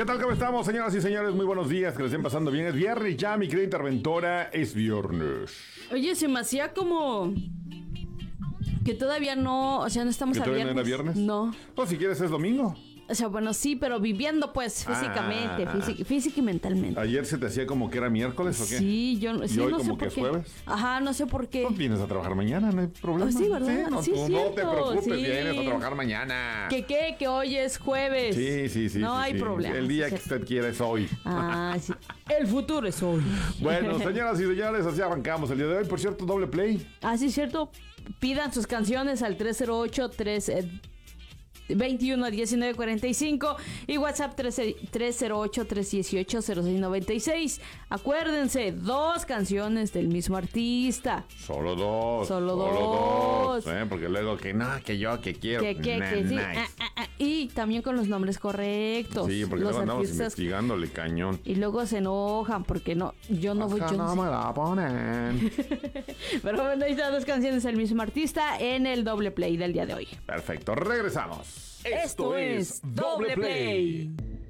¿Qué tal? ¿Cómo estamos, señoras y señores? Muy buenos días, que les estén pasando bien. Es viernes ya, mi querida interventora, es viernes. Oye, se me hacía como que todavía no, o sea, no estamos ¿Que a todavía viernes. no era viernes? No. Pues si quieres es domingo. O sea, bueno, sí, pero viviendo pues físicamente, física y mentalmente. ¿Ayer se te hacía como que era miércoles o qué? Sí, yo ¿Y sí, hoy no como sé que por es qué. jueves? Ajá, no sé por qué. Pues vienes a trabajar mañana, no hay problema. Sí, ¿verdad? No, Sí, tú no te cierto, preocupes, sí. vienes a trabajar mañana. Que hoy es jueves. Sí. No sí, hay sí. problema. El día Sí, que usted quiera es hoy. Ah, sí. El futuro es hoy. Bueno, señoras y señores, así arrancamos el día de hoy. Por cierto, doble play. Ah, sí, cierto. Pidan sus canciones al 308-21-1945 y WhatsApp 308-318-0696. Acuérdense, 2 canciones del mismo artista. Solo dos. Solo dos. Porque luego que no, que yo, que quiero. Que sí. Nice. Y también con los nombres correctos. Sí, porque los luego andamos artistas. investigándole cañón. Y luego se enojan porque no, yo no voy, yo no sé. me la ponen. Pero bueno, ahí están 2 canciones del mismo artista en el doble play del día de hoy. Perfecto, regresamos. Esto es Doble Play.